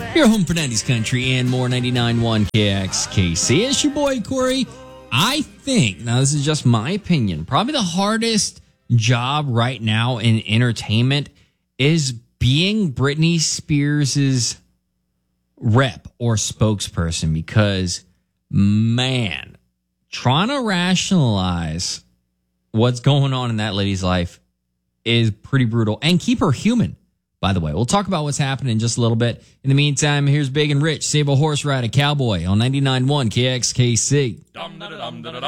Your home for 90s country and more. 99.1 KXKC. It's your boy Corey. I think, now this is just my opinion, probably the hardest job right now in entertainment is being Britney Spears' rep or spokesperson, because, man, trying to rationalize what's going on in that lady's life is pretty brutal, and keep her human, by the way. We'll talk about what's happening in just a little bit. In the meantime, here's Big and Rich, Save a Horse Ride a Cowboy on 99.1 KXKC.